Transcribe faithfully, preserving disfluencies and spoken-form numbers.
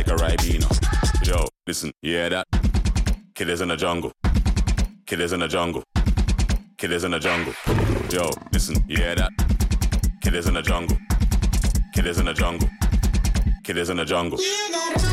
like a Ribena. Yo, listen, you hear that? Killers in the jungle. Killers in the jungle. Killers in the jungle. Yo, listen, you hear that? Killers in the jungle. Killers in the jungle. Killers in the jungle.